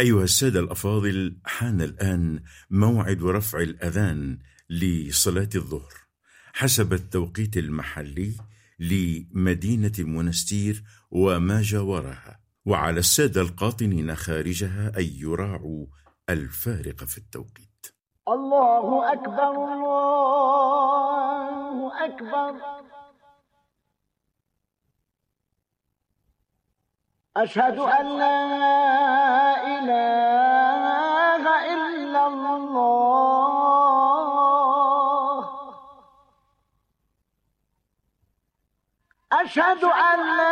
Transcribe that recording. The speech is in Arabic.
أيها السادة الأفاضل، حان الآن موعد رفع الأذان لصلاة الظهر حسب التوقيت المحلي لمدينة المنستير وما جاورها، وعلى السادة القاطنين خارجها أن يراعوا الفارق في التوقيت. الله أكبر الله أكبر، أشهد أن لا إله إلا الله، أشهد أن لا